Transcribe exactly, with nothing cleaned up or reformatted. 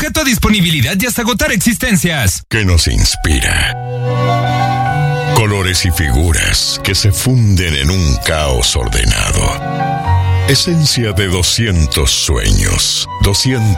Sujeto a disponibilidad y hasta agotar existencias. Que nos inspira. Colores y figuras que se funden en un caos ordenado. Esencia de doscientos sueños, doscientos